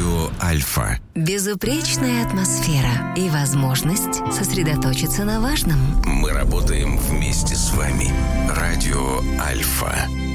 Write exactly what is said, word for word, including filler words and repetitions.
Радио Альфа. Безупречная атмосфера и возможность сосредоточиться на важном. Мы работаем вместе с вами. Радио Альфа.